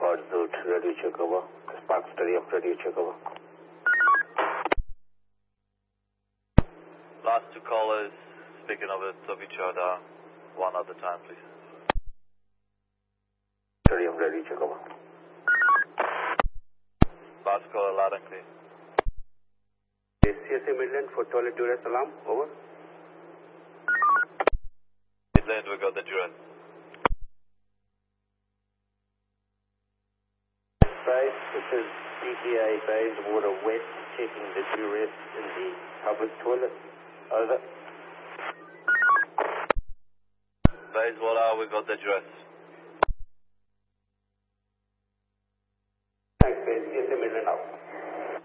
Pursuit, radio check over. Spark Stadium, radio check over. Last two callers, speaking of it of each other, one at a time, please. Stadium, radio check over. Last caller, loud and clear. CSA Midland for toilet duress alarm, over. Midland, we got the duress. Base, this is DTA Bayswater West, checking the duress in the public toilet. Over. Bayswater, we got the duress. Thanks, CSA Midland out.